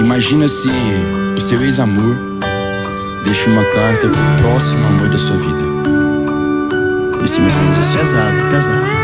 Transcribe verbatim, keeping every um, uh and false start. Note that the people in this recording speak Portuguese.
Imagina se o seu ex-amor deixa uma carta pro próximo amor da sua vida. Esse mais ou menos assim. Pesado, pesado.